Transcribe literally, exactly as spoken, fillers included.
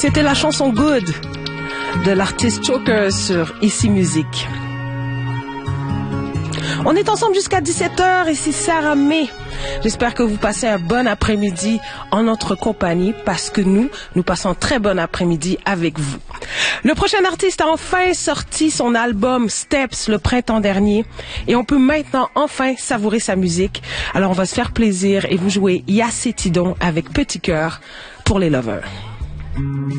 C'était la chanson Good de l'artiste Choker sur Ici Musique. On est ensemble jusqu'à dix-sept heures, ici Sarah May. J'espère que vous passez un bon après-midi en notre compagnie parce que nous, nous passons un très bon après-midi avec vous. Le prochain artiste a enfin sorti son album Steps le printemps dernier et on peut maintenant enfin savourer sa musique. Alors on va se faire plaisir et vous jouer Yacé Tidon avec Petit Cœur pour les lovers.